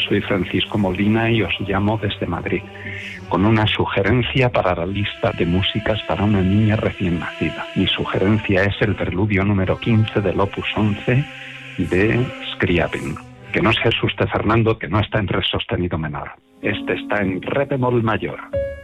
Soy Francisco Molina y os llamo desde Madrid, con una sugerencia para la lista de músicas para una niña recién nacida. Mi sugerencia es el preludio número 15 del Opus 11 de Scriabin. Que no se asuste Fernando, que no está en re sostenido menor. Este está en re bemol mayor.